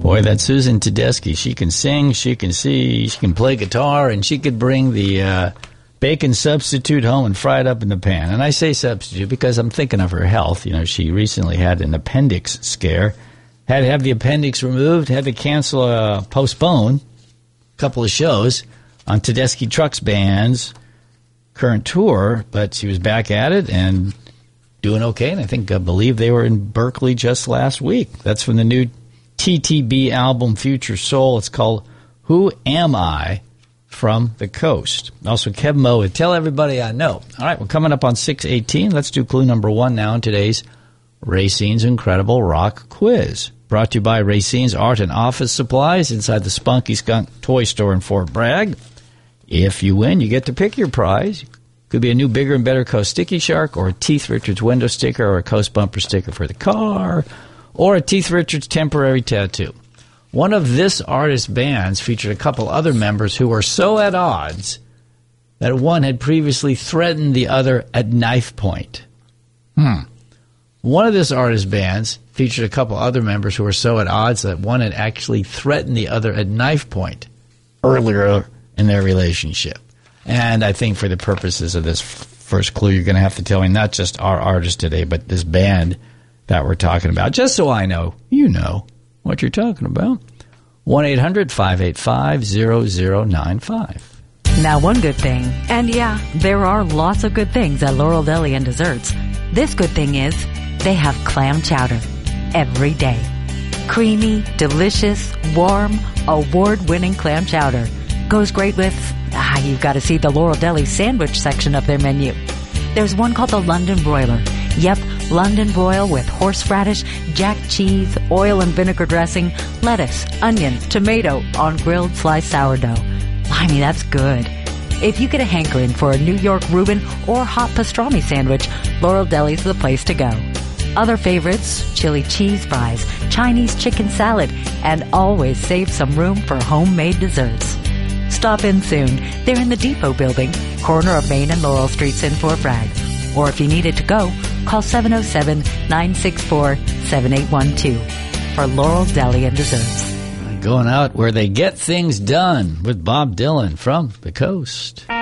Boy, that Susan Tedeschi, she can sing, she can see, she can play guitar, and she could bring the bacon substitute home and fry it up in the pan. And I say substitute because I'm thinking of her health. You know, she recently had an appendix scare, had to have the appendix removed, had to postpone a couple of shows on Tedeschi Trucks Band's current tour, but she was back at it and doing okay. And I believe they were in Berkeley just last week. That's from the new TTB album, Future Soul. It's called Who Am I? From the Coast. Also, Kev Mo would tell everybody I know. All right, we're coming up on 6:18. Let's do clue number 1 now in today's Racine's Incredible Rock Quiz. Brought to you by Racine's Art and Office Supplies inside the Spunky Skunk Toy Store in Fort Bragg. If you win, you get to pick your prize. Could be a new Bigger and Better Coast Sticky Shark, or a Teeth Richards window sticker, or a Coast bumper sticker for the car, or a Teeth Richards temporary tattoo. One of this artist's bands featured a couple other members who were so at odds that one had previously threatened the other at knife point. One of this artist's bands featured a couple other members who were so at odds that one had actually threatened the other at knife point earlier in their relationship. And I think for the purposes of this first clue, you're going to have to tell me not just our artist today, but this band that we're talking about, just so I know you know what you're talking about. 1-800-585-0095. Now, one good thing, and yeah, there are lots of good things at Laurel Deli and Desserts. This good thing is they have clam chowder every day. Creamy, delicious, warm, award-winning clam chowder. Goes great with, you've got to see the Laurel Deli sandwich section of their menu. There's one called the London Broiler. Yep, London broil with horseradish, jack cheese, oil and vinegar dressing, lettuce, onion, tomato on grilled sliced sourdough. Blimey, that's good. If you get a hankering for a New York Reuben or hot pastrami sandwich, Laurel Deli's the place to go. Other favorites, chili cheese fries, Chinese chicken salad, and always save some room for homemade desserts. Stop in soon. They're in the Depot Building, corner of Main and Laurel Streets in Fort Bragg. Or if you need it to go, call 707-964-7812 for Laurel Deli and Desserts. Going out where they get things done with Bob Dylan from the Coast.